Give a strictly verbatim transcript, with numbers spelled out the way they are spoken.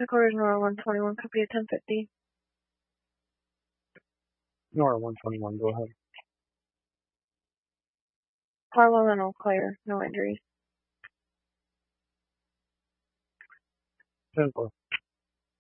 Headquarters Nora one twenty-one, copy at ten fifty. Nora one twenty-one, go ahead. Harlow and all clear, no injuries. ten four.